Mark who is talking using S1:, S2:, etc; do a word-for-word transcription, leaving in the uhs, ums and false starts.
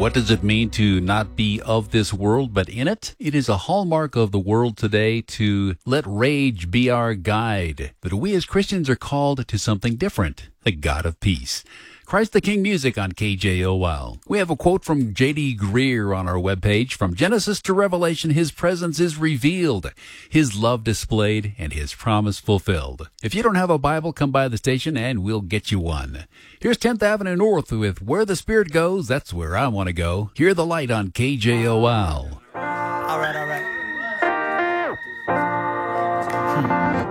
S1: What does it mean to not be of this world but in it? It is a hallmark of the world today to let rage be our guide. But we as Christians are called to something different, the God of peace. Christ the King music on K J O L. We have a quote from J D Greear on our webpage. From Genesis to Revelation, His presence is revealed, His love displayed, and His promise fulfilled. If you don't have a Bible, come by the station and we'll get you one. Here's tenth Avenue North with Where the Spirit Goes, That's Where I Want to Go. Hear the light on K J O L.